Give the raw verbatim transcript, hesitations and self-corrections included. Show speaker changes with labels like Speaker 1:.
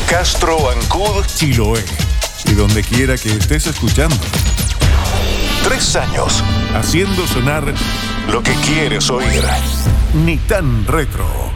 Speaker 1: Castro, Ancud,
Speaker 2: Chiloé y donde quiera que estés escuchando.
Speaker 1: Tres años
Speaker 2: Haciendo sonar
Speaker 1: lo que quieres oír.
Speaker 2: Ni tan retro.